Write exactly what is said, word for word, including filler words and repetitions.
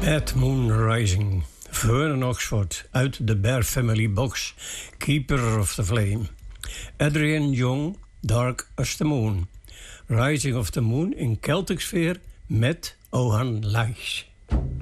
At Moon Rising. Vernon Oxford uit de Bear Family Box. Keeper of the Flame. Adrian Young, Dark as the Moon. Rising of the Moon in Celtic sfeer met Ohan Lais.